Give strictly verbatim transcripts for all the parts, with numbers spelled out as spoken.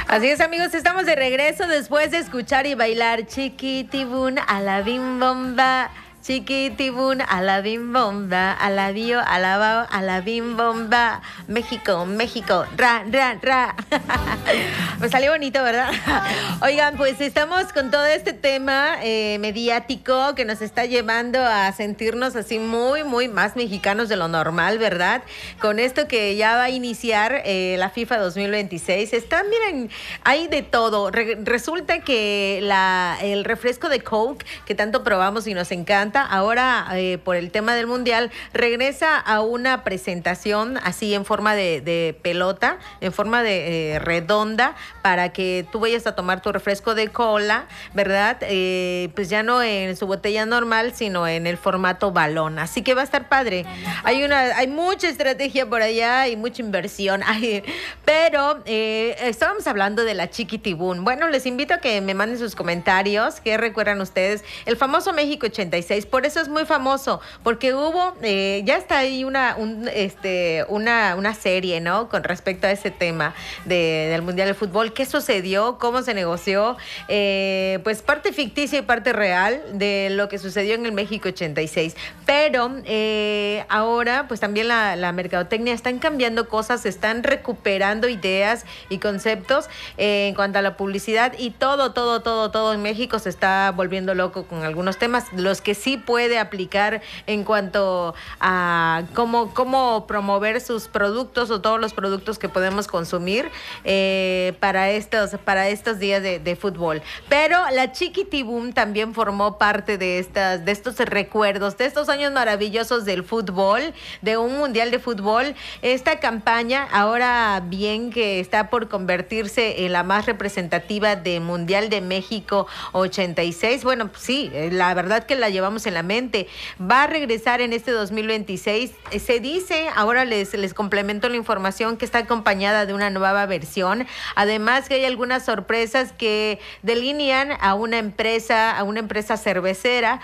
Así es, amigos, estamos de regreso después de escuchar y bailar Chiquitibún a la bim bomba. Chiquitibún a la bim bomba, a la bio, a la bao, a la bim bomba. México, México, ra, ra, ra. Me salió bonito, ¿verdad? Oigan, pues estamos con todo este tema eh, mediático que nos está llevando a sentirnos así muy, muy más mexicanos de lo normal, ¿verdad? Con esto que ya va a iniciar eh, la FIFA dos mil veintiséis. Está, miren, hay de todo. Re- resulta que la, el refresco de Coke, que tanto probamos y nos encanta, ahora eh, por el tema del mundial regresa a una presentación así en forma de, de pelota, en forma de eh, redonda, para que tú vayas a tomar tu refresco de cola, ¿verdad? Eh, pues ya no en su botella normal, sino en el formato balón. Así que va a estar padre. Hay una, hay mucha estrategia por allá y mucha inversión. Ay, pero eh, estábamos hablando de la Chiquitibún. Bueno, les invito a que me manden sus comentarios. ¿Qué recuerdan ustedes? El famoso México ochenta y seis. Por eso es muy famoso, porque hubo, eh, ya está ahí una, un, este, una, una serie, ¿no? Con respecto a ese tema de, del Mundial de Fútbol. ¿Qué sucedió? ¿Cómo se negoció? Eh, pues parte ficticia y parte real de lo que sucedió en el México ochenta y seis. Pero eh, ahora, pues también la, la mercadotecnia están cambiando cosas, están recuperando ideas y conceptos eh, en cuanto a la publicidad, y todo, todo, todo, todo en México se está volviendo loco con algunos temas, los que sí puede aplicar en cuanto a cómo, cómo promover sus productos o todos los productos que podemos consumir eh, para estos, para estos días de, de fútbol. Pero la Chiquitibum también formó parte de estas, de estos recuerdos, de estos años maravillosos del fútbol, de un mundial de fútbol. Esta campaña, ahora bien que está por convertirse en la más representativa de Mundial de México ochenta y seis, bueno, pues sí, la verdad que la llevamos en la mente. Va a regresar en este dos mil veintiséis. Se dice, ahora les, les complemento la información, que está acompañada de una nueva versión. Además que hay algunas sorpresas que delinean a una empresa, a una empresa cervecera,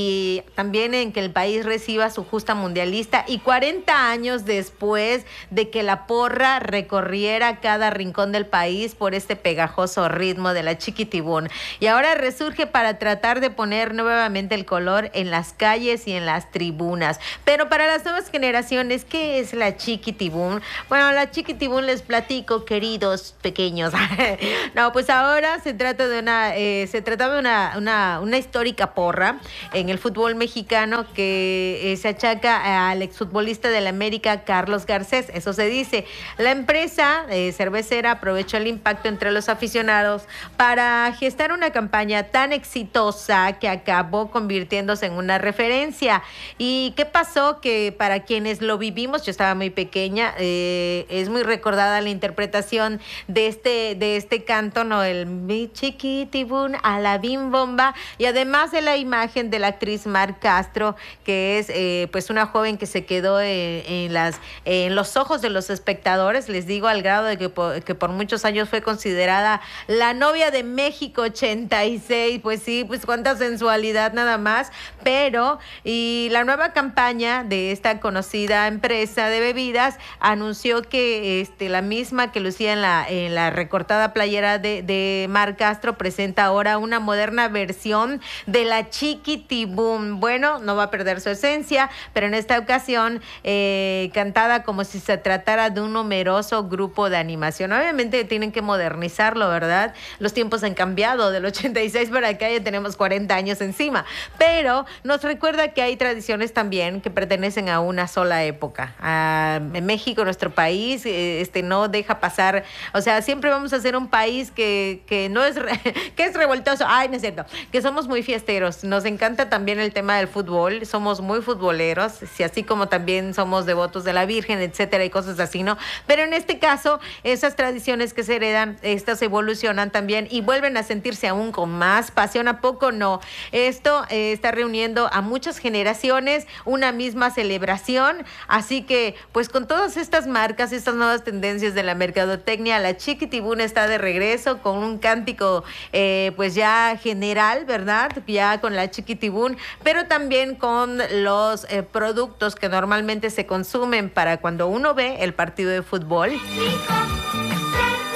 y también en que el país reciba su justa mundialista, y cuarenta años después de que la porra recorriera cada rincón del país por este pegajoso ritmo de la Chiquitibún. Y ahora resurge para tratar de poner nuevamente el color en las calles y en las tribunas. Pero para las nuevas generaciones, ¿qué es la Chiquitibún? Bueno, la Chiquitibún, les platico, queridos pequeños. No, pues ahora se trata de una, eh, se trataba de una, una, una histórica porra en el fútbol mexicano que eh, se achaca al exfutbolista del América, Carlos Garcés. Eso se dice. La empresa eh, cervecera aprovechó el impacto entre los aficionados para gestar una campaña tan exitosa que acabó convirtiéndose en una referencia. ¿Y qué pasó? Que para quienes lo vivimos, yo estaba muy pequeña, eh, es muy recordada la interpretación de este, de este canto, ¿no? El mi Chiquitibún a la bim bomba, y además de la imagen de la actriz Mar Castro, que es eh, pues una joven que se quedó en, en, las, en los ojos de los espectadores, les digo, al grado de que por, que por muchos años fue considerada la novia de México ochenta y seis. Pues sí, pues cuánta sensualidad nada más. Pero, y la nueva campaña de esta conocida empresa de bebidas anunció que este, la misma que lucía en la, en la recortada playera de, de Mar Castro presenta ahora una moderna versión de la Chiquitibún. Bueno, no va a perder su esencia, pero en esta ocasión eh, cantada como si se tratara de un numeroso grupo de animación. Obviamente tienen que modernizarlo, ¿verdad? Los tiempos han cambiado, del ochenta y seis para acá ya tenemos cuarenta años encima, pero nos recuerda que hay tradiciones también que pertenecen a una sola época. Ah, en México, nuestro país, eh, este no deja pasar, o sea, siempre vamos a ser un país que, que no es, re, que es revoltoso, ay, no es cierto, que somos muy fiesteros, nos encanta también el tema del fútbol, somos muy futboleros, si así como también somos devotos de la Virgen, etcétera, y cosas así, ¿no? Pero en este caso, esas tradiciones que se heredan, estas evolucionan también y vuelven a sentirse aún con más pasión, ¿a poco no? Esto eh, está reuniendo a muchas generaciones, una misma celebración, así que pues con todas estas marcas, estas nuevas tendencias de la mercadotecnia, la Chiquitibún está de regreso con un cántico eh, pues ya general, ¿verdad? Ya con la Chiquitibún, pero también con los eh, productos que normalmente se consumen para cuando uno ve el partido de fútbol.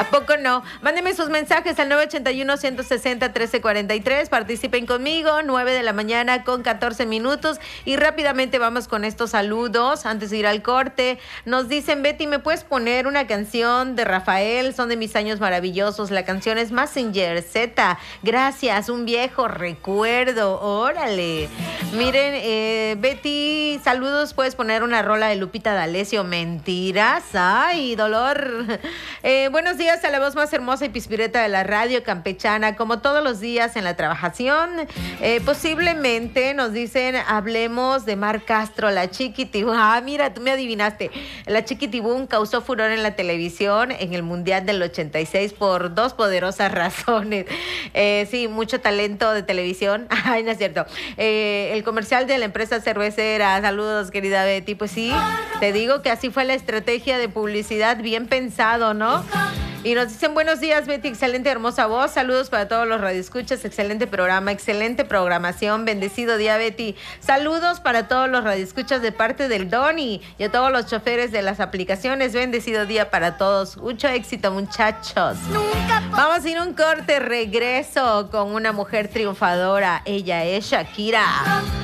¿A poco no? Mándenme sus mensajes al nueve ocho uno, uno seis cero, uno tres cuatro tres. Participen conmigo, nueve de la mañana con catorce minutos. Y rápidamente vamos con estos saludos antes de ir al corte. Nos dicen, Betty, ¿me puedes poner una canción de Rafael? Son de mis años maravillosos. La canción es Mazinger Z. Gracias, un viejo recuerdo. Órale. Miren, eh, Betty, saludos. ¿Puedes poner una rola de Lupita D'Alessio? Mentiras. Ay, dolor. Eh, buenos días a la voz más hermosa y pispireta de la radio campechana, como todos los días en la trabajación. Eh, posiblemente nos dicen, hablemos de Mar Castro, la Chiquitibún. Ah, mira, tú me adivinaste. La Chiquitibún causó furor en la televisión en el Mundial del ochenta y seis por dos poderosas razones. Eh, sí, mucho talento de televisión. Ay, no es cierto. Eh, el comercial de la empresa cervecera. Saludos, querida Betty. Pues sí, te digo que así fue la estrategia de publicidad, bien pensado, ¿no? Y nos dicen, buenos días, Betty, excelente, hermosa voz, saludos para todos los radioescuchas, excelente programa, excelente programación, bendecido día, Betty. Saludos para todos los radioescuchas de parte del Doni y a todos los choferes de las aplicaciones, bendecido día para todos. Mucho éxito, muchachos. Vamos a ir a un corte, regreso con una mujer triunfadora, ella es Shakira.